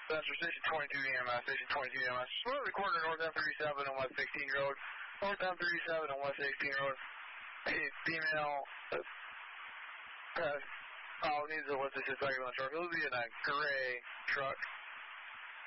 Spencer, Station 22 EMS, Station 22 EMS. We're recording North M37 on West 16 Road. North M37 on West 16 Road. A female needs a what's this second on the truck. It'll be in a gray truck.